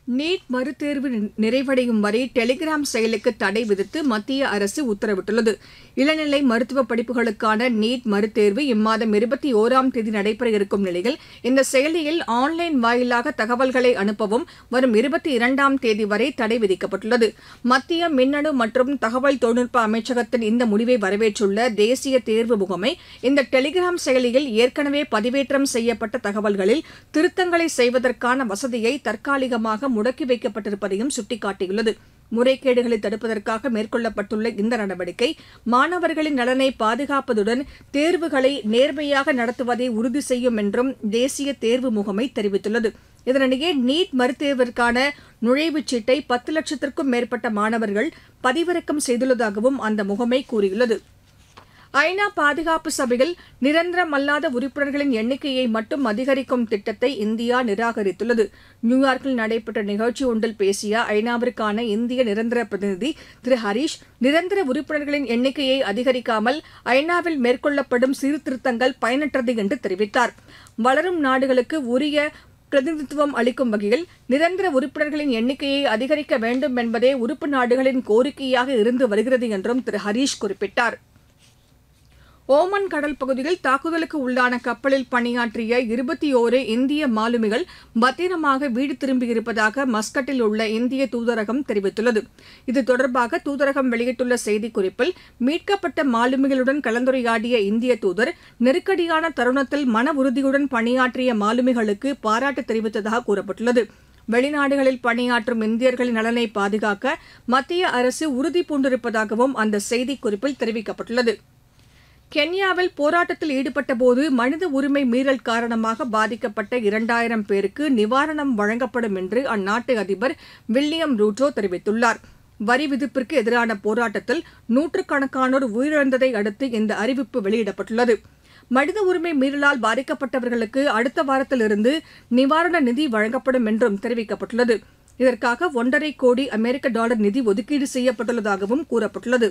NEET மறுதேர்வு நிறைவடையும் வரை டெலிகிராம் செயலிக்கு தடை விதித்து மத்திய அரசு உத்தரவிட்டுள்ளது. இளநிலை மருத்துவ படிப்புகளுக்கான நீட் மறுதேர்வு இம்மாதம் 21ஆம் தேதி நடைபெற இருக்கும் நிலையில் இந்த செயலியில் ஆன்லைன் வாயிலாக தகவல்களை அனுப்பவும் வரும் 22ஆம் தேதி வரை தடை விதிக்கப்பட்டுள்ளது. மத்திய மின்னணு மற்றும் தகவல் தொழில்நுட்ப அமைச்சகத்தின் இந்த முடிவை வரவேற்றுள்ள தேசிய தேர்வு முகமை இந்த டெலிகிராம் செயலியில் ஏற்கனவே பதிவேற்றம் செய்யப்பட்ட தகவல்களில் திருத்தங்களை செய்வதற்கான வசதியை தற்காலிகமாக முடக்கி வைக்கப்பட்டிருப்பதையும் சுட்டிக்காட்டியுள்ளது. முறைகேடுகளை தடுப்பதற்காக மேற்கொள்ளப்பட்டுள்ள இந்த நடவடிக்கை மாணவர்களின் நலனை பாதுகாப்பதுடன் தேர்வுகளை நேர்மையாக நடத்துவதை உறுதி செய்யும் என்றும் தேசிய தேர்வு முகமை தெரிவித்துள்ளது. இதனிடையே நீட் மறுதேர்விற்கான நுழைவுச் சீட்டை 10 லட்சத்திற்கும் மேற்பட்ட மாணவர்கள் பதிவிறக்கம் செய்துள்ளதாகவும் அந்த முகமை கூறியுள்ளது. ஐநா பாதுகாப்பு சபையில் நிரந்தரமல்லாத உறுப்பினர்களின் எண்ணிக்கையை மட்டும் அதிகரிக்கும் திட்டத்தை இந்தியா நிராகரித்துள்ளது. நியூயார்க்கில் நடைபெற்ற நிகழ்ச்சி ஒன்றில் பேசிய ஐநாவிற்கான இந்திய நிரந்தர பிரதிநிதி திரு ஹரீஷ், நிரந்தர உறுப்பினர்களின் எண்ணிக்கையை அதிகரிக்காமல் ஐநாவில் மேற்கொள்ளப்படும் சீர்திருத்தங்கள் பயனற்றது என்று தெரிவித்தார். வளரும் நாடுகளுக்கு உரிய பிரதிநிதித்துவம் அளிக்கும் வகையில் நிரந்தர உறுப்பினர்களின் எண்ணிக்கையை அதிகரிக்க வேண்டும் என்பதே உறுப்பு நாடுகளின் கோரிக்கையாக இருந்து வருகிறது என்றும் திரு ஹரீஷ் குறிப்பிட்டார். ஓமன் கடல் பகுதியில் தாக்குதலுக்கு உள்ளான கப்பலில் பணியாற்றிய 21 இந்திய மாலுமிகள் பத்திரமாக வீடு திரும்பியிருப்பதாக மஸ்கட்டில் உள்ள இந்திய தூதரகம் தெரிவித்துள்ளது. இது தொடர்பாக தூதரகம் வெளியிட்டுள்ள செய்திக்குறிப்பில், மீட்கப்பட்ட மாலுமிகளுடன் கலந்துரையாடிய இந்திய தூதர் நெருக்கடியான தருணத்தில் மன உறுதியுடன் பணியாற்றிய மாலுமிகளுக்கு பாராட்டு தெரிவித்ததாக கூறப்பட்டுள்ளது. வெளிநாடுகளில் பணியாற்றும் இந்தியர்களின் நலனை பாதுகாக்க மத்திய அரசு உறுதி பூண்டிருப்பதாகவும் அந்த செய்திக்குறிப்பில் தெரிவிக்கப்பட்டுள்ளது. கென்யாவில் போராட்டத்தில் ஈடுபட்டபோது மனித உரிமை மீறல் காரணமாக பாதிக்கப்பட்ட 2000 பேருக்கு நிவாரணம் வழங்கப்படும் என்று அந்நாட்டு அதிபர் வில்லியம் ரூட்டோ தெரிவித்துள்ளார். வரி விதிப்பிற்கு எதிரான போராட்டத்தில் நூற்றுக்கணக்கானோர் உயிரிழந்ததை அடுத்து இந்த அறிவிப்பு வெளியிடப்பட்டுள்ளது. மனித உரிமை மீறலால் பாதிக்கப்பட்டவர்களுக்கு அடுத்த வாரத்திலிருந்து நிவாரண நிதி வழங்கப்படும் என்றும் தெரிவிக்கப்பட்டுள்ளது. இதற்காக $1.5 கோடி அமெரிக்க நிதி ஒதுக்கீடு செய்யப்பட்டுள்ளதாகவும் கூறப்பட்டுள்ளது.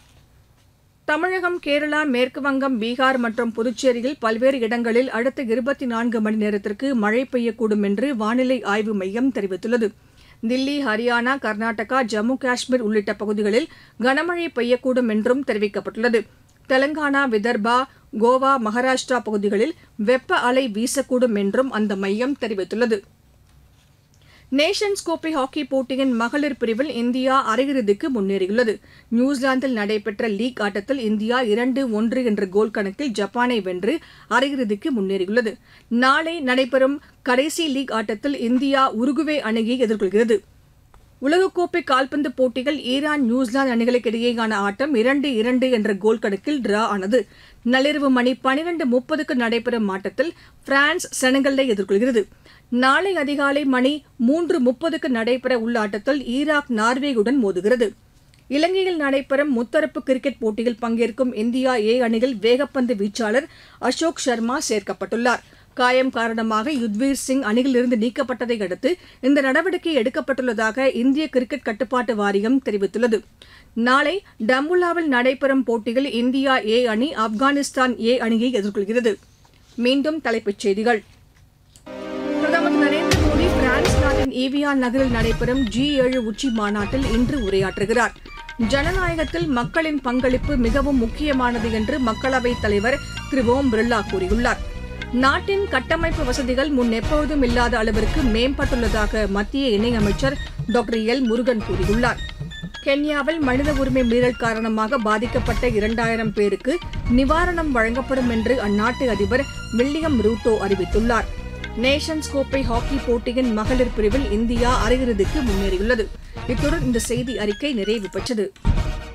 தமிழகம், கேரளா, மேற்குவங்கம், பீகார் மற்றும் புதுச்சேரியில் பல்வேறு இடங்களில் அடுத்த 24 மணி நேரத்திற்கு மழை பெய்யக்கூடும் என்று வானிலை ஆய்வு மையம் தெரிவித்துள்ளது. தில்லி, ஹரியானா, கர்நாடகா, ஜம்மு காஷ்மீர் உள்ளிட்ட பகுதிகளில் கனமழை பெய்யக்கூடும் என்றும் தெரிவிக்கப்பட்டுள்ளது. தெலங்கானா, விதர்பா, கோவா, மகாராஷ்டிரா பகுதிகளில் வெப்ப அலை வீசக்கூடும் என்றும் அந்த மையம் தெரிவித்துள்ளது. நேஷன்ஸ் கோப்பை ஹாக்கி போட்டியின் மகளிர் பிரிவில் இந்தியா அரையிறுதிக்கு முன்னேறியுள்ளது. நியூசிலாந்தில் நடைபெற்ற லீக் ஆட்டத்தில் இந்தியா 2-1 என்ற கோல் கணக்கில் ஜப்பானை வென்று அரையிறுதிக்கு முன்னேறியுள்ளது. நாளை நடைபெறும் கடைசி லீக் ஆட்டத்தில் இந்தியா உருகுவே அணியை எதிர்கொள்கிறது. உலகக்கோப்பை கால்பந்து போட்டியில் ஈரான், நியூசிலாந்து அணிகளுக்கு இடையேயான ஆட்டம் 2-2 என்ற கோல் கணக்கில் டிரா ஆனது. நள்ளிரவு மணி 12:30க்கு நடைபெறும் ஆட்டத்தில் பிரான்ஸ் செனகலை எதிர்கொள்கிறது. நாளை அதிகாலை மணி 3:30க்கு நடைபெற உள்ள ஆட்டத்தில் ஈராக் நார்வேயுடன் மோதுகிறது. இலங்கையில் நடைபெறும் முத்தரப்பு கிரிக்கெட் போட்டியில் பங்கேற்கும் இந்தியா ஏ அணியில் வேகப்பந்து வீச்சாளர் அசோக் சர்மா சேர்க்கப்பட்டுள்ளார். காயம் காரணமாக யுத்வீர் சிங் அணியிலிருந்து நீக்கப்பட்டதை அடுத்து இந்த நடவடிக்கை எடுக்கப்பட்டுள்ளதாக இந்திய கிரிக்கெட் கட்டுப்பாட்டு வாரியம் தெரிவித்துள்ளது. நாளை டம்புல்லாவில் நடைபெறும் போட்டியில் இந்தியா ஏ அணி ஆப்கானிஸ்தான் ஏ அணியை எதிர்கொள்கிறது. மீண்டும் தலைப்புச் செய்திகள். பிரதமர் திரு நரேந்திர மோடி பிரான்ஸ் நாட்டின் ஈவியான் நகரில் நடைபெறும் G7 உச்சி மாநாட்டில் இன்று உரையாற்றுகிறார். ஜனநாயகத்தில் மக்களின் பங்களிப்பு மிகவும் முக்கியமானது என்று மக்களவைத் தலைவர் திரு ஓம் பிர்லா கூறியுள்ளார். நாட்டின் கட்டமைப்பு வசதிகள் முன் எப்போதும் இல்லாத அளவிற்கு மேம்பட்டுள்ளதாக மத்திய இணையமைச்சர் டாக்டர் எல் முருகன் கூறியுள்ளார். கென்யாவில் மனித உரிமை மீறல் காரணமாக பாதிக்கப்பட்ட 2000 பேருக்கு நிவாரணம் வழங்கப்படும் என்று அந்நாட்டு அதிபர் வில்லியம் ரூட்டோ அறிவித்துள்ளார். நேஷன்ஸ் கோப்பை ஹாக்கி போட்டியின் மகளிர் பிரிவில் இந்தியா அரையிறுதிக்கு முன்னேறியுள்ளது. இத்துடன் இந்த செய்தி அறிக்கை நிறைவு பெற்றது.